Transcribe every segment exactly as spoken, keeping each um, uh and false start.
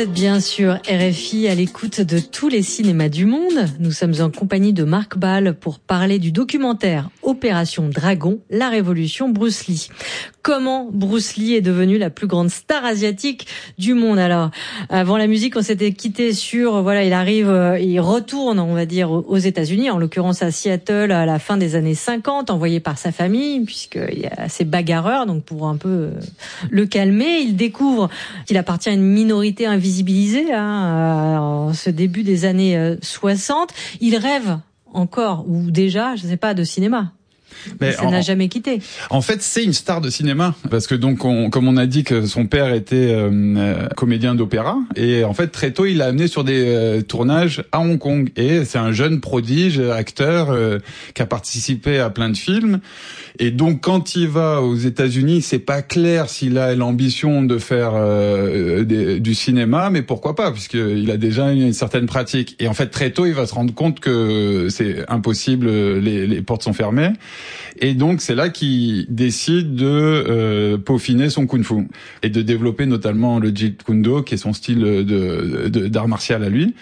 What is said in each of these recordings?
êtes bien sûr R F I à l'écoute de tous les cinémas du monde. Nous sommes en compagnie de Marc Ball pour parler du documentaire Opération Dragon, la révolution Bruce Lee. Comment Bruce Lee est devenu la plus grande star asiatique du monde? Alors, avant la musique, on s'était quitté sur, voilà, il arrive, il retourne, on va dire, aux États-Unis, en l'occurrence à Seattle, à la fin des années cinquante, envoyé par sa famille, puisqu'il y a ces bagarreurs, donc pour un peu le calmer, il découvre qu'il appartient à une minorité invisibilisée, hein, en ce début des années soixante. Il rêve encore, ou déjà, je ne sais pas, de cinéma. Mais ça en, n'a jamais quitté. En fait, c'est une star de cinéma parce que donc, on, comme on a dit que son père était euh, comédien d'opéra et en fait très tôt il l'a amené sur des euh, tournages à Hong Kong et c'est un jeune prodige acteur euh, qui a participé à plein de films et donc quand il va aux États-Unis, c'est pas clair s'il a l'ambition de faire euh, des, du cinéma, mais pourquoi pas puisqu'il a déjà une, une certaine pratique et en fait très tôt il va se rendre compte que c'est impossible, les, les portes sont fermées. Et donc c'est là qu'il décide de euh, peaufiner son kung-fu et de développer notamment le Jeet Kune Do qui est son style de, de d'art martial à lui.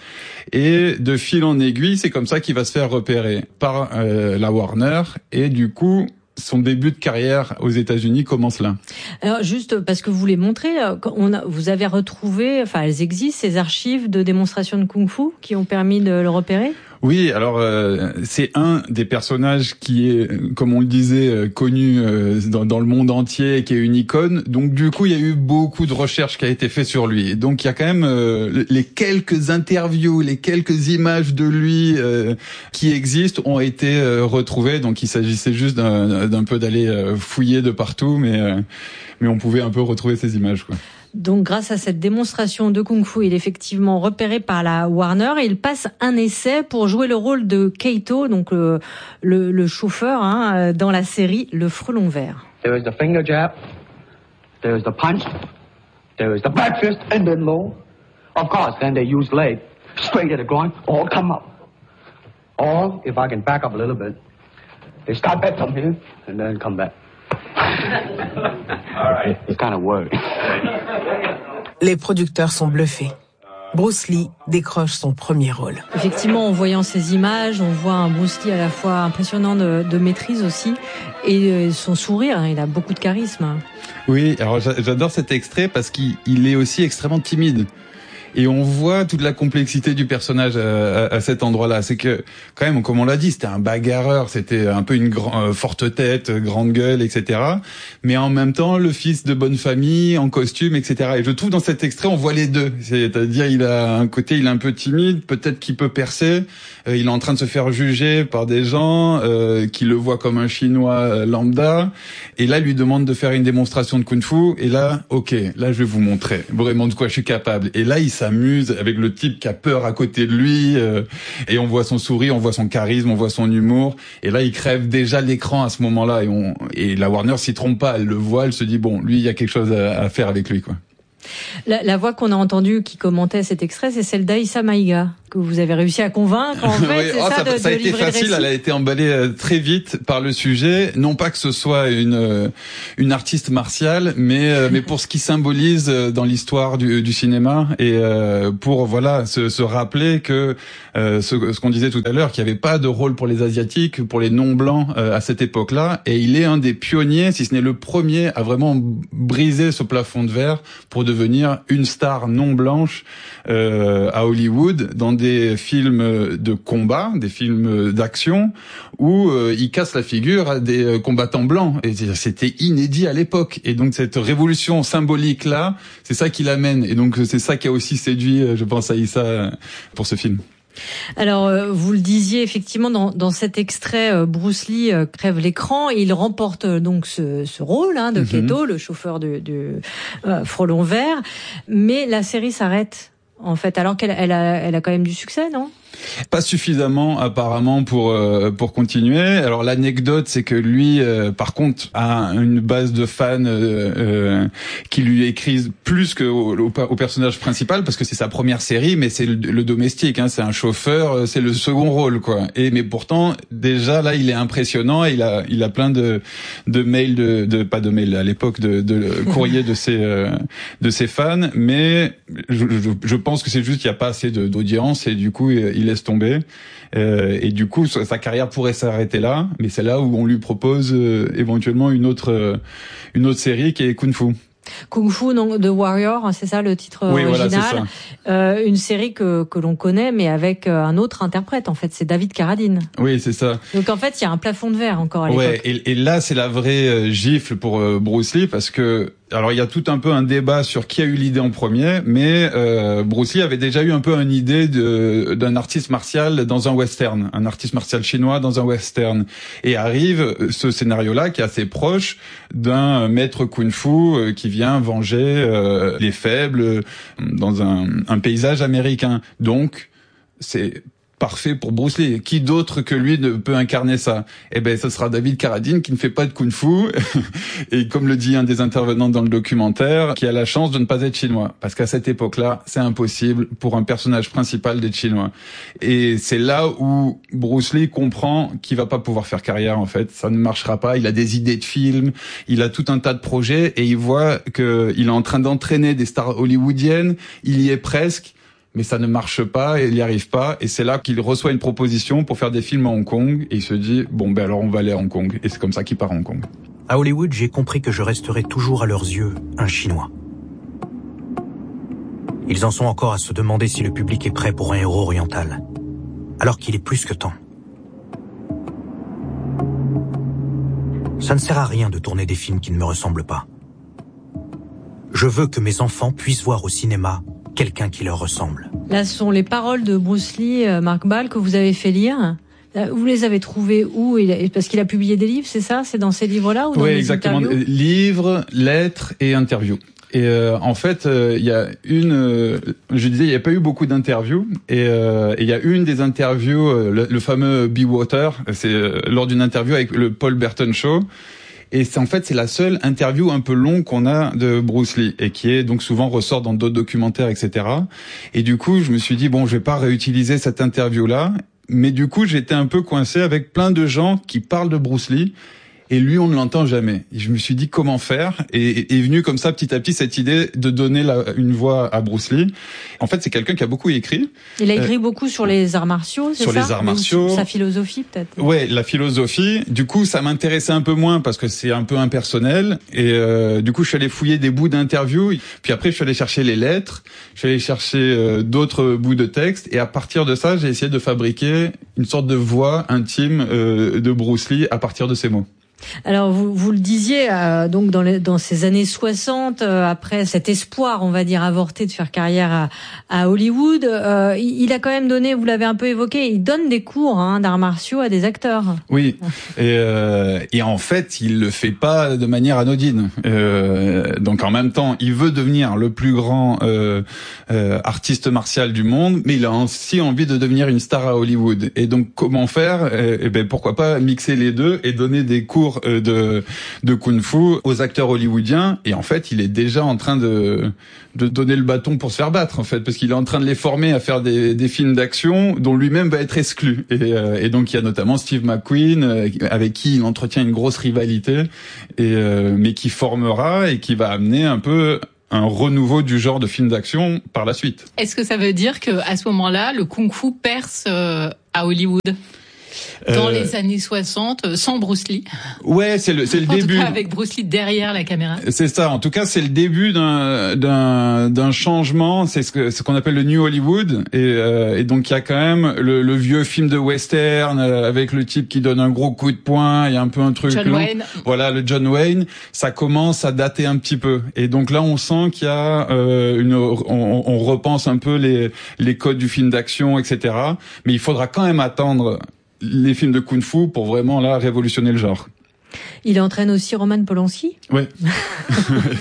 Et de fil en aiguille, c'est comme ça qu'il va se faire repérer par euh, la Warner et du coup son début de carrière aux États-Unis commence là. Alors juste parce que vous les montrez, on a, vous avez retrouvé, enfin elles existent, ces archives de démonstration de kung-fu qui ont permis de le repérer? Oui, alors euh, c'est un des personnages qui est, comme on le disait, euh, connu euh, dans, dans le monde entier et qui est une icône. Donc du coup, il y a eu beaucoup de recherches qui a été fait sur lui. Donc il y a quand même euh, les quelques interviews, les quelques images de lui euh, qui existent ont été euh, retrouvées. Donc il s'agissait juste d'un, d'un peu d'aller euh, fouiller de partout, mais euh, mais on pouvait un peu retrouver ces images, quoi. Donc, grâce à cette démonstration de kung-fu, il est effectivement repéré par la Warner et il passe un essai pour jouer le rôle de Kaito, donc le, le, le chauffeur, hein, dans la série Le Frelon Vert. There is the finger jab, there is the punch, there is the back fist and then low. Of course, then they use leg, straight at the groin, or come up. Or, if I can back up a little bit, they start back from here and then come back. All right. It's kind of work. Les producteurs sont bluffés. Bruce Lee décroche son premier rôle. Effectivement, en voyant ces images, on voit un Bruce Lee à la fois impressionnant de, de maîtrise aussi et son sourire, hein, il a beaucoup de charisme. Oui, alors j'adore cet extrait parce qu'il il est aussi extrêmement timide. Et on voit toute la complexité du personnage à, à, à cet endroit-là. C'est que, quand même, comme on l'a dit, c'était un bagarreur, c'était un peu une grand, euh, forte tête, grande gueule, et cetera. Mais en même temps, le fils de bonne famille, en costume, et cetera. Et je trouve dans cet extrait, on voit les deux. C'est-à-dire, il a un côté, il est un peu timide, peut-être qu'il peut percer. Euh, il est en train de se faire juger par des gens euh, qui le voient comme un Chinois lambda. Et là, il lui demande de faire une démonstration de kung-fu. Et là, ok, là, je vais vous montrer vraiment de quoi je suis capable. Et là, il s'amuse avec le type qui a peur à côté de lui euh, et on voit son sourire, on voit son charisme, on voit son humour et là il crève déjà l'écran à ce moment-là et, on, et la Warner s'y trompe pas, elle le voit, elle se dit bon lui il y a quelque chose à, à faire avec lui quoi. La, la voix qu'on a entendue qui commentait cet extrait, c'est celle d'Aïssa Maïga, que vous avez réussi à convaincre, en fait, oui, c'est oh, ça, ça, de, ça a de été facile, elle a été emballée très vite par le sujet, non pas que ce soit une une artiste martiale, mais mais pour ce qui symbolise dans l'histoire du, du cinéma et pour voilà se, se rappeler que euh, ce, ce qu'on disait tout à l'heure, qu'il n'y avait pas de rôle pour les asiatiques, pour les non blancs euh, à cette époque-là, et il est un des pionniers, si ce n'est le premier, à vraiment briser ce plafond de verre pour devenir une star non blanche euh, à Hollywood dans des films de combat, des films d'action où euh, il casse la figure à des combattants blancs et c'était inédit à l'époque et donc cette révolution symbolique là, c'est ça qui l'amène et donc c'est ça qui a aussi séduit je pense Aïssa pour ce film. Alors, vous le disiez effectivement dans, dans cet extrait, Bruce Lee crève l'écran et il remporte donc ce, ce rôle hein, de Kaito, mm-hmm. le chauffeur de, de euh, Frelon Vert. Mais la série s'arrête en fait, alors qu'elle elle a, elle a quand même du succès, non ? Pas suffisamment apparemment pour euh, pour continuer. Alors l'anecdote, c'est que lui, euh, par contre, a une base de fans euh, euh, qui lui écrivent plus que au, au, au personnage principal, parce que c'est sa première série, mais c'est le, le domestique, hein, c'est un chauffeur, c'est le second rôle, quoi. Et mais pourtant, déjà là, il est impressionnant. Et il a il a plein de de mails de, de pas de mails à l'époque de, de courriers de ses euh, de ses fans, mais je, je, je pense que c'est juste qu'il n'y a pas assez de, d'audience et du coup il laisse tomber. Euh, et du coup, sa carrière pourrait s'arrêter là, mais c'est là où on lui propose euh, éventuellement une autre euh, une autre série qui est Kung Fu. Kung Fu, non, The Warrior, c'est ça le titre oui, original. Voilà, c'est ça. Euh, une série que que l'on connaît, mais avec un autre interprète. En fait, c'est David Carradine. Oui, c'est ça. Donc en fait, il y a un plafond de verre encore à l'époque. Ouais, et, et là, c'est la vraie euh, gifle pour euh, Bruce Lee, parce que alors il y a tout un peu un débat sur qui a eu l'idée en premier, mais euh, Bruce Lee avait déjà eu un peu une idée de d'un artiste martial dans un western, un artiste martial chinois dans un western, et arrive ce scénario-là qui est assez proche d'un maître kung-fu qui vient venger euh, les faibles dans un, un paysage américain. Donc c'est parfait pour Bruce Lee. Qui d'autre que lui ne peut incarner ça? Eh ben, ce sera David Carradine, qui ne fait pas de kung-fu et, comme le dit un des intervenants dans le documentaire, qui a la chance de ne pas être chinois, parce qu'à cette époque-là, c'est impossible pour un personnage principal d'être chinois. Et c'est là où Bruce Lee comprend qu'il va pas pouvoir faire carrière, en fait. Ça ne marchera pas. Il a des idées de films, il a tout un tas de projets, et il voit que il est en train d'entraîner des stars hollywoodiennes. Il y est presque, mais ça ne marche pas et il n'y arrive pas. Et c'est là qu'il reçoit une proposition pour faire des films à Hong Kong. Et il se dit, bon, ben alors on va aller à Hong Kong. Et c'est comme ça qu'il part à Hong Kong. À Hollywood, j'ai compris que je resterai toujours à leurs yeux un Chinois. Ils en sont encore à se demander si le public est prêt pour un héros oriental, alors qu'il est plus que temps. Ça ne sert à rien de tourner des films qui ne me ressemblent pas. Je veux que mes enfants puissent voir au cinéma quelqu'un qui leur ressemble. Là, ce sont les paroles de Bruce Lee, Marc Ball, que vous avez fait lire. Vous les avez trouvées où? Parce qu'il a publié des livres, c'est ça? C'est dans ces livres-là ou dans oui, des exactement. interviews? Livres, lettres et interviews. Et euh, en fait, il euh, y a une, euh, je disais, il n'y a pas eu beaucoup d'interviews, et il euh, y a une des interviews, euh, le, le fameux Be Water, c'est euh, lors d'une interview avec le Paul Burton Show. Et c'est en fait c'est la seule interview un peu longue qu'on a de Bruce Lee, et qui est donc souvent ressort dans d'autres documentaires, et cetera. Et du coup, je me suis dit bon, je vais pas réutiliser cette interview là, mais du coup, j'étais un peu coincé avec plein de gens qui parlent de Bruce Lee. Et lui, on ne l'entend jamais. Et je me suis dit comment faire, et est venue comme ça petit à petit cette idée de donner la, une voix à Bruce Lee. En fait, c'est quelqu'un qui a beaucoup écrit. Il a écrit euh, beaucoup sur les arts martiaux, c'est sur ça? Sur les arts martiaux. Sa philosophie, peut-être. Ouais, la philosophie. Du coup, ça m'intéressait un peu moins parce que c'est un peu impersonnel. Et euh, du coup, je suis allé fouiller des bouts d'interviews. Puis après, je suis allé chercher les lettres. Je suis allé chercher euh, d'autres bouts de texte. Et à partir de ça, j'ai essayé de fabriquer une sorte de voix intime euh, de Bruce Lee à partir de ces mots. Alors vous, vous le disiez, euh, donc dans, les, dans ces années soixante, euh, après cet espoir, on va dire avorté de faire carrière à, à Hollywood, euh, il, il a quand même donné, vous l'avez un peu évoqué, il donne des cours hein, d'arts martiaux à des acteurs. Oui, et, euh, et en fait, il le fait pas de manière anodine. Euh, donc en même temps, il veut devenir le plus grand euh, euh, artiste martial du monde, mais il a aussi envie de devenir une star à Hollywood. Et donc comment faire? Eh, eh ben pourquoi pas mixer les deux et donner des cours de de kung-fu aux acteurs hollywoodiens. Et en fait, il est déjà en train de de donner le bâton pour se faire battre, en fait, parce qu'il est en train de les former à faire des des films d'action dont lui-même va être exclu. Et, euh, et donc il y a notamment Steve McQueen euh, avec qui il entretient une grosse rivalité, et euh, mais qui formera et qui va amener un peu un renouveau du genre de film d'action par la suite. Est-ce que ça veut dire que à ce moment-là, le kung-fu perce euh, à Hollywood? Dans euh, les années soixante, sans Bruce Lee. Ouais, c'est le, c'est le en début. En tout cas, avec Bruce Lee derrière la caméra. C'est ça. En tout cas, c'est le début d'un, d'un, d'un changement. C'est ce que, ce qu'on appelle le New Hollywood. Et, euh, et donc, il y a quand même le, le vieux film de western euh, avec le type qui donne un gros coup de poing. Il y a un peu un truc John long. Wayne. Voilà, le John Wayne. Ça commence à dater un petit peu. Et donc là, on sent qu'il y a euh, une, on, on repense un peu les, les codes du film d'action, et cetera. Mais il faudra quand même attendre les films de kung-fu pour vraiment là révolutionner le genre. Il entraîne aussi Roman Polanski. Oui.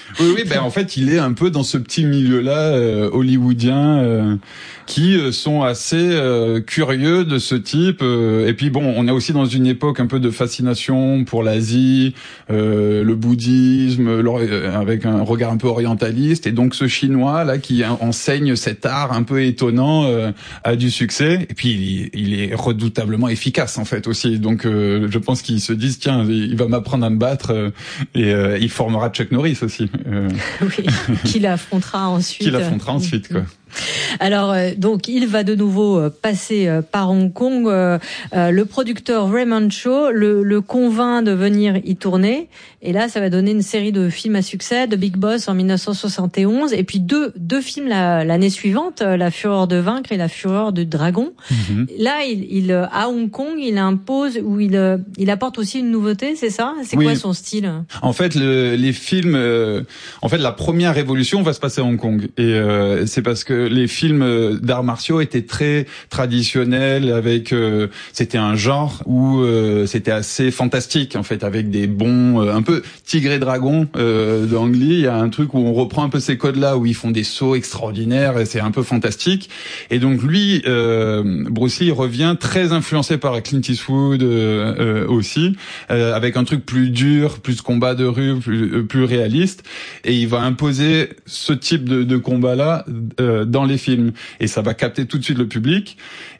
Oui, oui, ben en fait, il est un peu dans ce petit milieu-là euh, hollywoodien euh, qui euh, sont assez euh, curieux de ce type. Euh, et puis bon, on est aussi dans une époque un peu de fascination pour l'Asie, euh, le bouddhisme, euh, avec un regard un peu orientaliste. Et donc ce Chinois là qui enseigne cet art un peu étonnant euh, a du succès. Et puis il, il est redoutablement efficace en fait aussi. Donc euh, je pense qu'ils se disent tiens, il va m'apprendre à me battre euh, et euh, il formera Chuck Norris aussi. Euh... Oui, qu'il affrontera ensuite. Qu'il affrontera ensuite, quoi. Alors, euh, donc, il va de nouveau euh, passer euh, par Hong Kong. Euh, euh, le producteur Raymond Chow le, le convainc de venir y tourner. Et là, ça va donner une série de films à succès, The Big Boss en dix-neuf cent soixante et onze, et puis deux, deux films la, l'année suivante, La Fureur de vaincre et La Fureur du dragon. Mm-hmm. Là, il, il, à Hong Kong, il impose, ou il, il apporte aussi une nouveauté, c'est ça? C'est oui. Quoi son style? En fait, le, les films, euh, en fait, la première révolution va se passer à Hong Kong. Et euh, c'est parce que les films d'arts martiaux étaient très traditionnels, avec euh, c'était un genre où euh, c'était assez fantastique en fait, avec des bons euh, un peu tigre et dragon euh, d'Ang Lee. Il y a un truc où on reprend un peu ces codes-là, où ils font des sauts extraordinaires et c'est un peu fantastique. Et donc lui, euh, Bruce Lee revient très influencé par Clint Eastwood euh, euh, aussi, euh, avec un truc plus dur, plus combat de rue, plus, euh, plus réaliste. Et il va imposer ce type de, de combat-là euh, dans les films, et ça va capter tout de suite le public,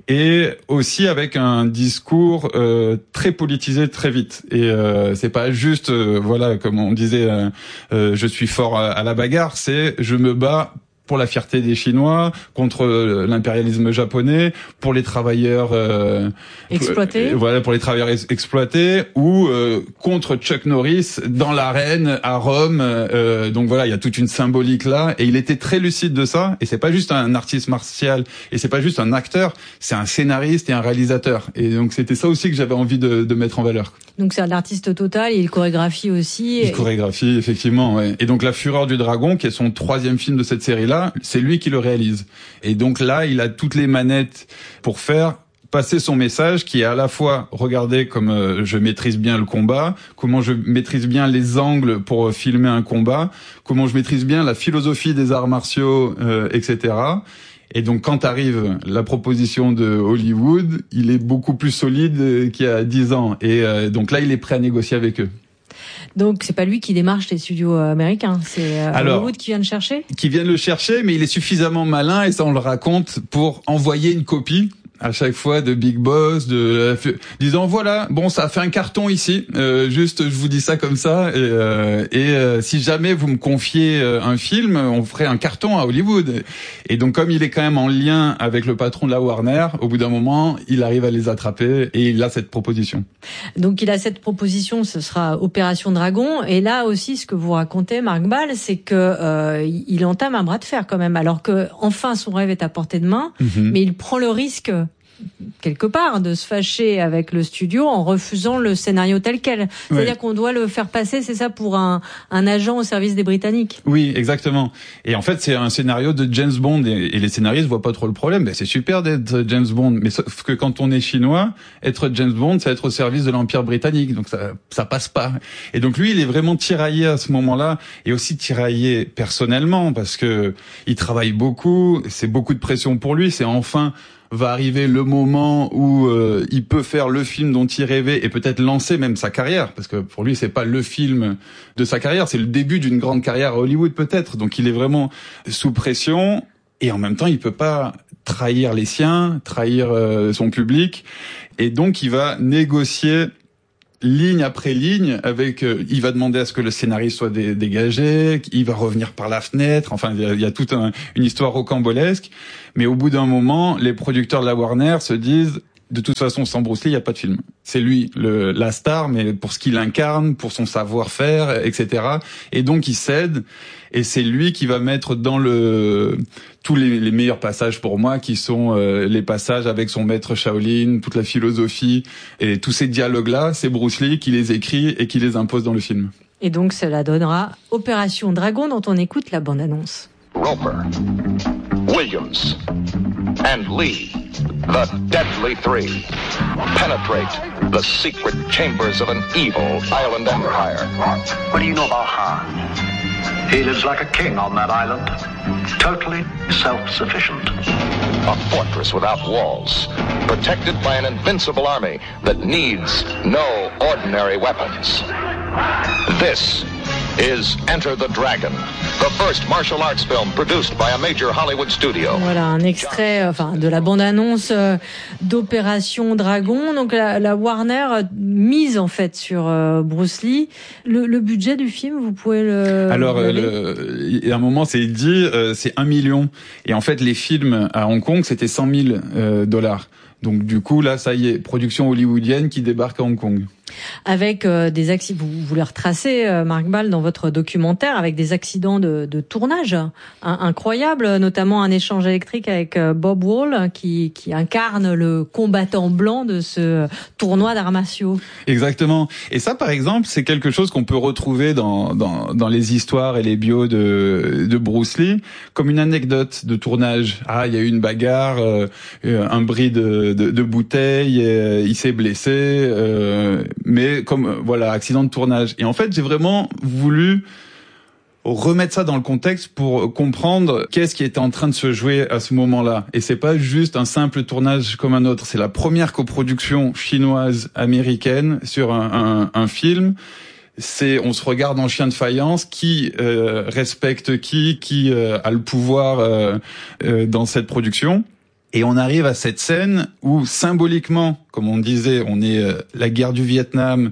et aussi avec un discours euh, très politisé très vite. Et euh, c'est pas juste euh, voilà, comme on disait euh, euh, je suis fort à, à la bagarre, c'est je me bats pour la fierté des Chinois, contre l'impérialisme japonais, pour les travailleurs euh, exploités. Euh, voilà, pour les travailleurs ex- exploités, ou euh, contre Chuck Norris dans l'arène à Rome. Euh, donc voilà, il y a toute une symbolique là, et il était très lucide de ça. Et c'est pas juste un artiste martial, et c'est pas juste un acteur, c'est un scénariste et un réalisateur. Et donc c'était ça aussi que j'avais envie de, de mettre en valeur. Donc c'est un artiste total, et il chorégraphie aussi. Il chorégraphie effectivement. Ouais. Et donc La Fureur du dragon, qui est son troisième film de cette série-là, c'est lui qui le réalise. Et donc là, il a toutes les manettes pour faire passer son message, qui est à la fois, regardez comme euh, je maîtrise bien le combat, comment je maîtrise bien les angles pour filmer un combat, comment je maîtrise bien la philosophie des arts martiaux, euh, et cetera. Et donc quand arrive la proposition de Hollywood, il est beaucoup plus solide qu'il y a dix ans. Et euh, donc là, il est prêt à négocier avec eux. Donc c'est pas lui qui démarche les studios américains, c'est Alors, Hollywood qui vient le chercher. Qui vient le chercher, mais il est suffisamment malin, et ça on le raconte, pour envoyer une copie à chaque fois de Big Boss, de disant voilà, bon, ça a fait un carton ici, euh, juste je vous dis ça comme ça, et, euh, et euh, si jamais vous me confiez un film, on ferait un carton à Hollywood. Et donc comme il est quand même en lien avec le patron de la Warner, au bout d'un moment, il arrive à les attraper, et il a cette proposition. Donc il a cette proposition, ce sera Opération Dragon. Et là aussi, ce que vous racontez, Marc Ball, c'est que euh, il entame un bras de fer quand même, alors que enfin son rêve est à portée de main, mm-hmm. mais il prend le risque quelque part de se fâcher avec le studio en refusant le scénario tel quel. C'est-à-dire ouais. qu'on doit le faire passer, c'est ça, pour un, un agent au service des Britanniques. Oui, exactement. Et en fait, c'est un scénario de James Bond, et, et les scénaristes voient pas trop le problème. Ben, c'est super d'être James Bond, mais sauf que quand on est chinois, être James Bond, c'est être au service de l'Empire britannique, donc ça, ça passe pas. Et donc lui, il est vraiment tiraillé à ce moment-là, et aussi tiraillé personnellement, parce que il travaille beaucoup, c'est beaucoup de pression pour lui, c'est enfin va arriver le moment où euh, il peut faire le film dont il rêvait, et peut-être lancer même sa carrière, parce que pour lui c'est pas le film de sa carrière, c'est le début d'une grande carrière à Hollywood peut-être. Donc il est vraiment sous pression, et en même temps il peut pas trahir les siens, trahir euh, son public, et donc il va négocier ligne après ligne avec euh, il va demander à ce que le scénariste soit dé- dégagé, il va revenir par la fenêtre, enfin il y a, il y a toute un, une histoire rocambolesque, mais au bout d'un moment, les producteurs de la Warner se disent de toute façon, sans Bruce Lee, il n'y a pas de film. C'est lui, le, la star, mais pour ce qu'il incarne, pour son savoir-faire, et cetera. Et donc, il cède, et c'est lui qui va mettre dans le tous les, les meilleurs passages pour moi, qui sont euh, les passages avec son maître Shaolin, toute la philosophie, et tous ces dialogues-là, c'est Bruce Lee qui les écrit et qui les impose dans le film. Et donc, cela donnera Opération Dragon, dont on écoute la bande-annonce. Roper, Williams, and Lee, the Deadly Three, penetrate the secret chambers of an evil island empire. What do you know about Han? He lives like a king on that island, totally self-sufficient. A fortress without walls, protected by an invincible army that needs no ordinary weapons. This is Enter the Dragon, the first martial arts film produced by a major Hollywood studio. Voilà un extrait, enfin, de la bande-annonce euh, d'Opération Dragon. Donc la, la Warner mise en fait sur euh, Bruce Lee. Le, le budget du film, vous pouvez le. Alors, euh, le, à un moment, c'est dit, euh, c'est un million. Et en fait, les films à Hong Kong, c'était cent mille euh, dollars. Donc du coup, là, ça y est, production hollywoodienne qui débarque à Hong Kong. Avec euh, des accidents, vous, vous le retracez, euh, Marc Ball, dans votre documentaire, avec des accidents de, de tournage hein, incroyables, notamment un échange électrique avec euh, Bob Wall, qui, qui incarne le combattant blanc de ce tournoi d'arts martiaux. Exactement. Et ça, par exemple, c'est quelque chose qu'on peut retrouver dans, dans, dans les histoires et les bios de, de Bruce Lee, comme une anecdote de tournage. Ah, il y a eu une bagarre, euh, un bris de, de, de bouteille, euh, il s'est blessé. Euh, mais comme voilà, accident de tournage. Et en fait, j'ai vraiment voulu remettre ça dans le contexte pour comprendre qu'est-ce qui était en train de se jouer à ce moment-là. Et c'est pas juste un simple tournage comme un autre. C'est la première coproduction chinoise américaine sur un, un, un film. C'est, on se regarde en chien de faïence, qui euh, respecte qui, qui euh, a le pouvoir euh, euh, dans cette production. Et on arrive à cette scène où, symboliquement, comme on disait, on est euh, la guerre du Vietnam,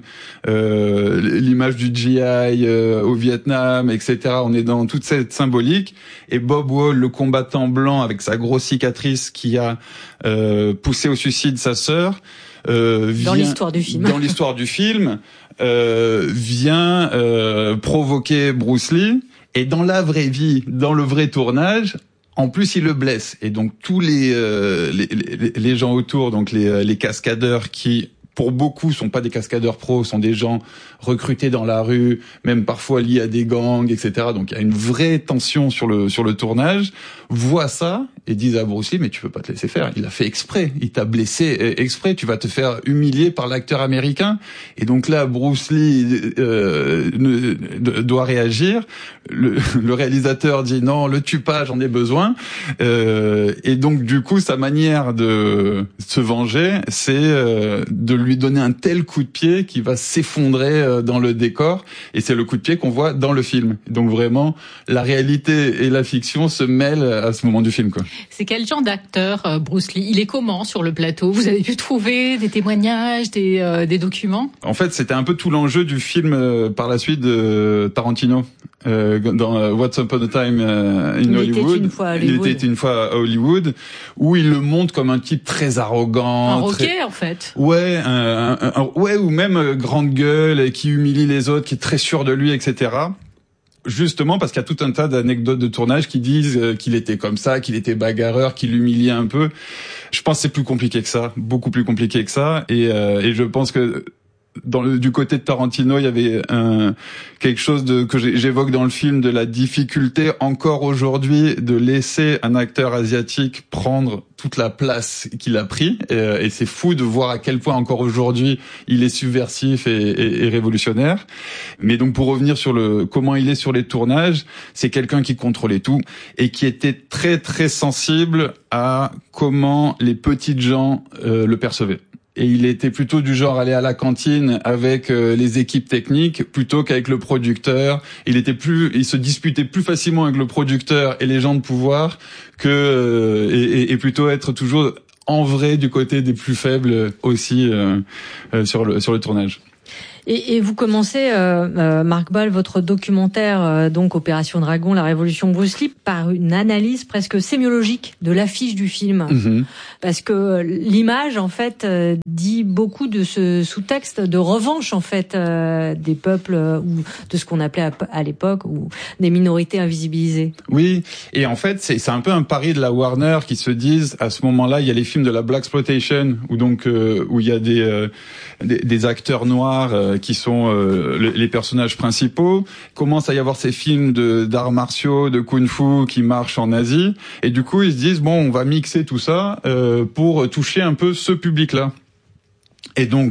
euh, l'image du G I euh, au Vietnam, et cetera. On est dans toute cette symbolique. Et Bob Wall, le combattant blanc avec sa grosse cicatrice qui a euh, poussé au suicide sa sœur, euh, vient, dans l'histoire du film, dans l'histoire du film, euh, vient euh, provoquer Bruce Lee. Et dans la vraie vie, dans le vrai tournage, en plus, il le blesse. Et donc, tous les, euh, les, les, les gens autour, donc les, les cascadeurs qui, pour beaucoup, sont pas des cascadeurs pros, sont des gens recrutés dans la rue, même parfois liés à des gangs, et cetera. Donc, il y a une vraie tension sur le, sur le tournage, voient ça et disent à Bruce Lee, mais tu peux pas te laisser faire. Il a fait exprès. Il t'a blessé exprès. Tu vas te faire humilier par l'acteur américain. Et donc là, Bruce Lee euh, ne, de, doit réagir. Le, le réalisateur dit non, le tue pas, j'en ai besoin. Euh, et donc, du coup, sa manière de se venger, c'est euh, de lui donner un tel coup de pied qui va s'effondrer dans le décor. Et c'est le coup de pied qu'on voit dans le film. Donc vraiment, la réalité et la fiction se mêlent à ce moment du film, quoi. C'est quel genre d'acteur, euh, Bruce Lee? Il est comment sur le plateau? Vous avez pu trouver des témoignages, des, euh, des documents? En fait, c'était un peu tout l'enjeu du film euh, par la suite de Tarantino. Euh, dans euh, Once Upon a Time euh, in il Hollywood. Était une fois à Hollywood. Il était une fois à Hollywood, où il le montre comme un type très arrogant. Un roquet, très... en fait. Ouais, un, un, un, ouais, ou même euh, grande gueule, qui humilie les autres, qui est très sûr de lui, et cetera. Justement parce qu'il y a tout un tas d'anecdotes de tournage qui disent qu'il était comme ça, qu'il était bagarreur, qu'il humiliait un peu. Je pense que c'est plus compliqué que ça, beaucoup plus compliqué que ça. Et, euh, et je pense que dans le, du côté de Tarantino, il y avait un, quelque chose de, que j'évoque dans le film, de la difficulté encore aujourd'hui de laisser un acteur asiatique prendre toute la place qu'il a pris. Et, et c'est fou de voir à quel point encore aujourd'hui il est subversif et, et, et révolutionnaire. Mais donc pour revenir sur le comment il est sur les tournages, c'est quelqu'un qui contrôlait tout et qui était très très sensible à comment les petites gens euh, le percevaient. Et il était plutôt du genre à aller à la cantine avec euh, les équipes techniques plutôt qu'avec le producteur. Il était plus, il se disputait plus facilement avec le producteur et les gens de pouvoir que euh, et, et plutôt être toujours en vrai du côté des plus faibles aussi euh, euh, sur le sur le tournage. Et, et vous commencez, euh, euh, Marc Ball, votre documentaire, euh, donc Opération Dragon, la révolution Bruce Lee, par une analyse presque sémiologique de l'affiche du film. Mm-hmm. Parce que l'image, en fait, euh, dit beaucoup de ce sous-texte de revanche, en fait, euh, des peuples, euh, ou de ce qu'on appelait à, à l'époque, ou des minorités invisibilisées. Oui, et en fait, c'est, c'est un peu un pari de la Warner qui se disent, à ce moment-là, il y a les films de la Blaxploitation, où donc, euh, où il y a des, euh, des, des acteurs noirs, euh, qui sont euh, les personnages principaux. Il commence à y avoir ces films de d'arts martiaux, de kung-fu qui marchent en Asie, et du coup ils se disent bon, on va mixer tout ça euh, pour toucher un peu ce public-là. Et donc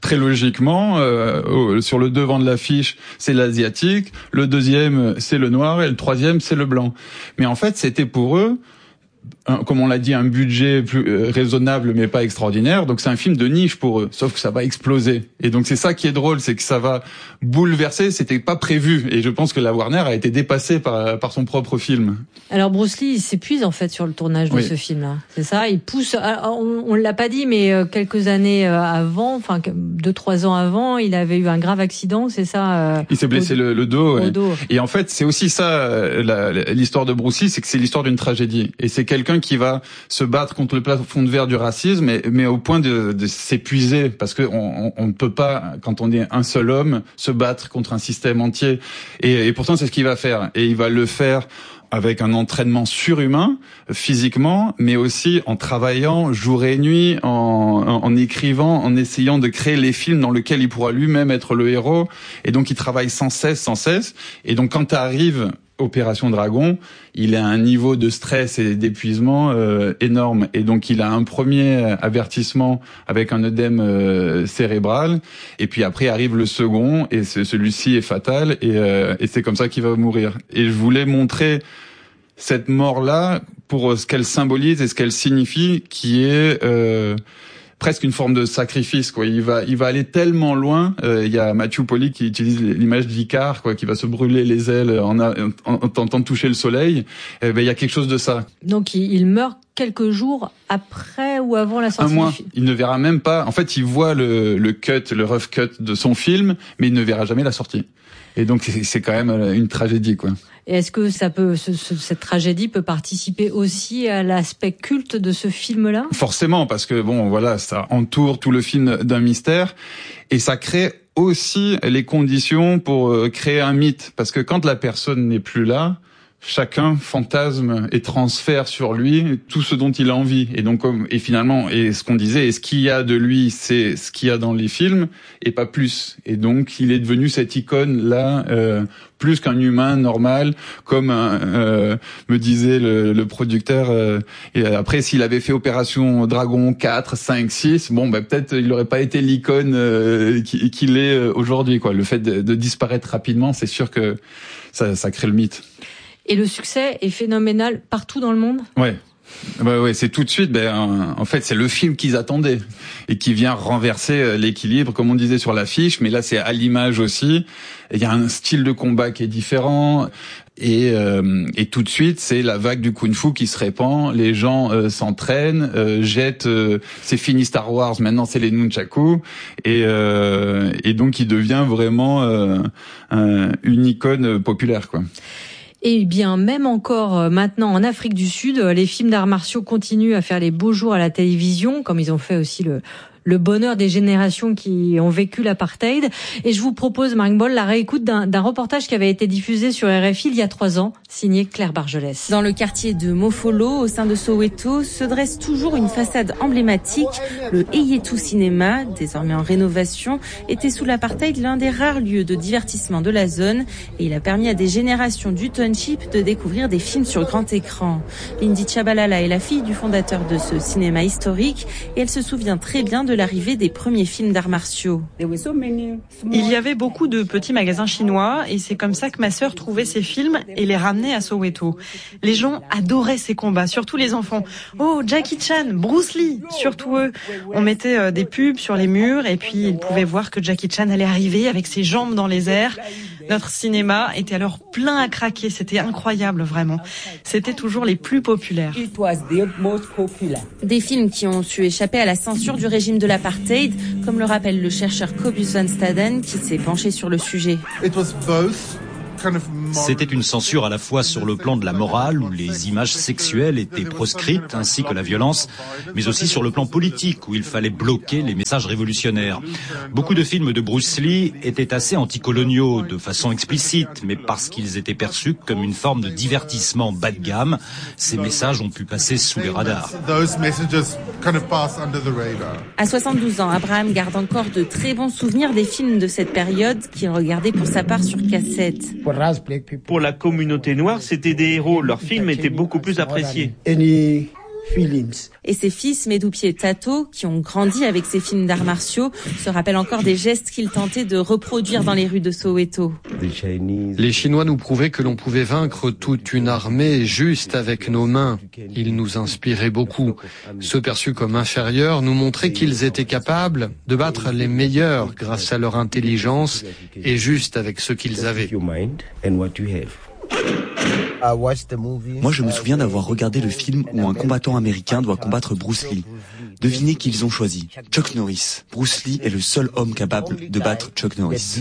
très logiquement, euh, sur le devant de l'affiche, c'est l'asiatique, le deuxième, c'est le noir, et le troisième, c'est le blanc. Mais en fait, c'était pour eux, un, comme on l'a dit, un budget plus euh, raisonnable mais pas extraordinaire. Donc c'est un film de niche pour eux, sauf que ça va exploser. Et donc c'est ça qui est drôle, c'est que ça va bouleverser. C'était pas prévu, et je pense que la Warner a été dépassée par par son propre film. Alors Bruce Lee, il s'épuise en fait sur le tournage de oui. ce film-là. C'est ça, il pousse. On, on l'a pas dit, mais quelques années avant, enfin deux trois ans avant, il avait eu un grave accident. C'est ça. Il s'est blessé au, le, le dos. Ouais. dos. Et en fait, c'est aussi ça la, l'histoire de Bruce Lee, c'est que c'est l'histoire d'une tragédie. Et c'est quelqu'un qui va se battre contre le plafond de verre du racisme, mais, mais au point de, de s'épuiser, parce que on, on ne peut pas, quand on est un seul homme, se battre contre un système entier. Et, et pourtant, c'est ce qu'il va faire. Et il va le faire avec un entraînement surhumain, physiquement, mais aussi en travaillant jour et nuit, en, en, en écrivant, en essayant de créer les films dans lesquels il pourra lui-même être le héros. Et donc, il travaille sans cesse, sans cesse. Et donc, quand tu arrives Opération Dragon, il a un niveau de stress et d'épuisement euh, énorme, et donc il a un premier avertissement avec un œdème euh, cérébral, et puis après arrive le second, et celui-ci est fatal, et, euh, et c'est comme ça qu'il va mourir. Et je voulais montrer cette mort-là pour ce qu'elle symbolise et ce qu'elle signifie, qui est euh, presque une forme de sacrifice, quoi. Il va, il va aller tellement loin. Euh, il y a Matthew Polly qui utilise l'image d'Icare, quoi, qui va se brûler les ailes en, en, en, en tentant de toucher le soleil. Eh ben, il y a quelque chose de ça. Donc, il, il meurt quelques jours après ou avant la sortie du film. Un mois. Du film. Il ne verra même pas. En fait, il voit le, le cut, le rough cut de son film, mais il ne verra jamais la sortie. Et donc, c'est, c'est quand même une tragédie, quoi. Et est-ce que ça peut, ce, ce, cette tragédie peut participer aussi à l'aspect culte de ce film-là ? Forcément, parce que bon, voilà, ça entoure tout le film d'un mystère, et ça crée aussi les conditions pour créer un mythe, parce que quand la personne n'est plus là, chacun fantasme et transfère sur lui tout ce dont il a envie. Et donc, comme, et finalement, et ce qu'on disait, et ce qu'il y a de lui, c'est ce qu'il y a dans les films, et pas plus. Et donc, il est devenu cette icône-là, euh, plus qu'un humain normal, comme un, euh, me disait le, le producteur. Euh, et après, s'il avait fait Opération Dragon quatre, cinq, six, bon, bah, peut-être il n'aurait pas été l'icône euh, qu'il est aujourd'hui, quoi. Le fait de, de disparaître rapidement, c'est sûr que ça, ça crée le mythe. Et le succès est phénoménal partout dans le monde ? Ouais. Bah ouais, c'est tout de suite, ben, en fait, c'est le film qu'ils attendaient et qui vient renverser l'équilibre, comme on disait sur l'affiche, mais là, c'est à l'image aussi. Il y a un style de combat qui est différent. Et, euh, et tout de suite, c'est la vague du kung-fu qui se répand. Les gens euh, s'entraînent, euh, jettent. Euh, c'est fini Star Wars, maintenant c'est les nunchaku, et, euh, et donc il devient vraiment euh, un, une icône populaire, quoi. Et bien, même encore maintenant en Afrique du Sud, les films d'arts martiaux continuent à faire les beaux jours à la télévision, comme ils ont fait aussi le le bonheur des générations qui ont vécu l'apartheid. Et je vous propose, Marc Boll, la réécoute d'un, d'un reportage qui avait été diffusé sur R F I il y a trois ans, signé Claire Bargelès. Dans le quartier de Mofolo, au sein de Soweto, se dresse toujours une façade emblématique. Le Eyetu Cinéma, désormais en rénovation, était sous l'apartheid l'un des rares lieux de divertissement de la zone. Et il a permis à des générations du township de découvrir des films sur grand écran. Lindy Chabalala est la fille du fondateur de ce cinéma historique et elle se souvient très bien de de l'arrivée des premiers films d'arts martiaux. Il y avait beaucoup de petits magasins chinois et c'est comme ça que ma sœur trouvait ces films et les ramenait à Soweto. Les gens adoraient ces combats, surtout les enfants. Oh, Jackie Chan, Bruce Lee, surtout eux. On mettait des pubs sur les murs et puis ils pouvaient voir que Jackie Chan allait arriver avec ses jambes dans les airs. Notre cinéma était alors plein à craquer, c'était incroyable vraiment. C'était toujours les plus populaires. Des films qui ont su échapper à la censure du régime de l'apartheid, comme le rappelle le chercheur Cobus Van Staden qui s'est penché sur le sujet. C'était une censure à la fois sur le plan de la morale, où les images sexuelles étaient proscrites, ainsi que la violence, mais aussi sur le plan politique, où il fallait bloquer les messages révolutionnaires. Beaucoup de films de Bruce Lee étaient assez anticoloniaux, de façon explicite, mais parce qu'ils étaient perçus comme une forme de divertissement bas de gamme, ces messages ont pu passer sous les radars. À soixante-douze ans, Abraham garde encore de très bons souvenirs des films de cette période qu'il regardait pour sa part sur cassette. Pour la communauté noire, c'était des héros. Leurs films étaient beaucoup plus appréciés. Et ses fils, Medupi et Tato, qui ont grandi avec ces films d'arts martiaux, se rappellent encore des gestes qu'ils tentaient de reproduire dans les rues de Soweto. Les Chinois nous prouvaient que l'on pouvait vaincre toute une armée juste avec nos mains. Ils nous inspiraient beaucoup. Ceux perçus comme inférieurs nous montraient qu'ils étaient capables de battre les meilleurs grâce à leur intelligence et juste avec ce qu'ils avaient. Moi, je me souviens d'avoir regardé le film où un combattant américain doit combattre Bruce Lee. Devinez qui ils ont choisi. Chuck Norris. Bruce Lee est le seul homme capable de battre Chuck Norris.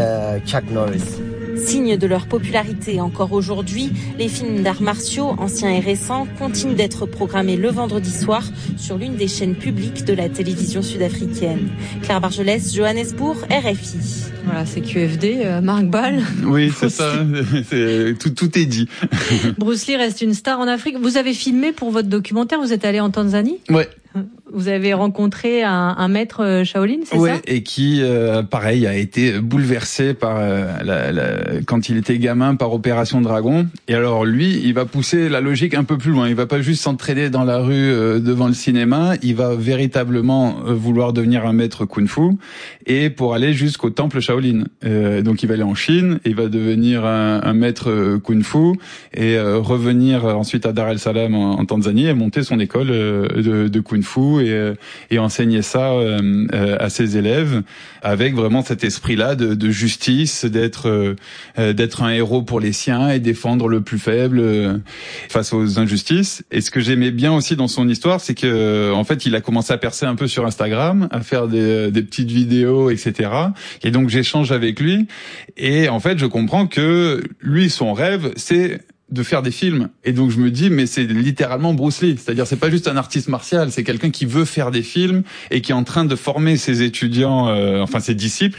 Signe de leur popularité encore aujourd'hui, les films d'arts martiaux, anciens et récents, continuent d'être programmés le vendredi soir sur l'une des chaînes publiques de la télévision sud-africaine. Claire Bargelès, Johannesburg, R F I. Voilà, c'est Q F D, euh, Marc Ball. Oui, c'est ça. C'est, tout, tout est dit. Bruce Lee reste une star en Afrique. Vous avez filmé pour votre documentaire, vous êtes allé en Tanzanie ? Ouais. Vous avez rencontré un, un maître Shaolin, c'est ouais, ça ? Et qui, euh, pareil, a été bouleversé par euh, la, la, quand il était gamin par Opération Dragon. Et alors lui, il va pousser la logique un peu plus loin. Il va pas juste s'entraîner dans la rue euh, devant le cinéma. Il va véritablement euh, vouloir devenir un maître kung-fu et pour aller jusqu'au temple Shaolin. Euh, donc il va aller en Chine, il va devenir un, un maître kung-fu et euh, revenir ensuite à Dar es Salaam en, en Tanzanie et monter son école euh, de, de kung-fu. Et, et enseigner ça euh, à ses élèves avec vraiment cet esprit-là de, de justice, d'être euh, d'être un héros pour les siens et défendre le plus faible euh, face aux injustices. Et ce que j'aimais bien aussi dans son histoire, c'est que en fait, il a commencé à percer un peu sur Instagram, à faire des, des petites vidéos, et cetera. Et donc j'échange avec lui et en fait, je comprends que lui, son rêve, c'est de faire des films. Et donc je me dis, mais c'est littéralement Bruce Lee. C'est-à-dire, c'est pas juste un artiste martial, c'est quelqu'un qui veut faire des films et qui est en train de former ses étudiants, euh, enfin ses disciples,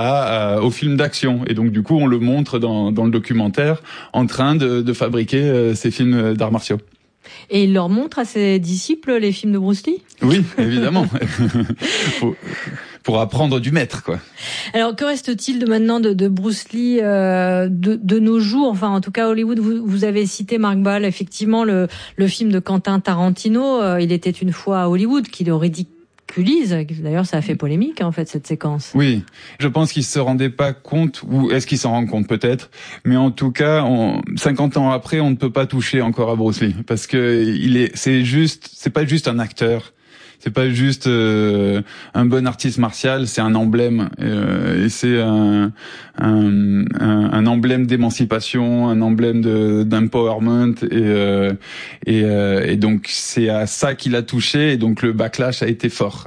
à, à, aux films d'action. Et donc du coup, on le montre dans, dans le documentaire en train de, de fabriquer euh, ces films d'arts martiaux. Et il leur montre à ses disciples les films de Bruce Lee ? Oui, évidemment. Faut, pour apprendre du maître, quoi. Alors, que reste-t-il de maintenant de, de Bruce Lee euh, de, de nos jours ? Enfin, en tout cas, Hollywood, vous, vous avez cité Marc Ball, effectivement, le, le film de Quentin Tarantino, euh, il était une fois à Hollywood, qui le ridiculise. D'ailleurs, ça a fait polémique, en fait, cette séquence. Oui, je pense qu'il se rendait pas compte, ou est-ce qu'il s'en rend compte peut-être, mais en tout cas, on, cinquante ans après, on ne peut pas toucher encore à Bruce Lee, parce que il est, c'est juste, c'est pas juste un acteur. C'est pas juste euh, un bon artiste martial, c'est un emblème. Euh, et c'est un, un, un, un emblème d'émancipation, un emblème de, d'empowerment. Et, euh, et, euh, et donc, c'est à ça qu'il a touché. Et donc, le backlash a été fort.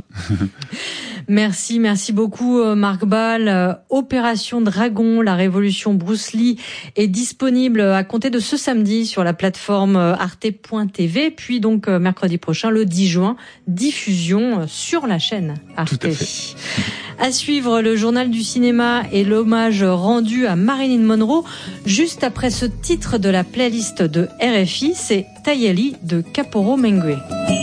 Merci, merci beaucoup Marc Ball. Opération Dragon, la révolution Bruce Lee est disponible à compter de ce samedi sur la plateforme arte point t v, puis donc mercredi prochain, le dix juin, diffusion sur la chaîne Arte. Tout à fait. À suivre, le journal du cinéma et l'hommage rendu à Marilyn Monroe. Juste après ce titre de la playlist de R F I, c'est Tayeli de Kaporo Mengue.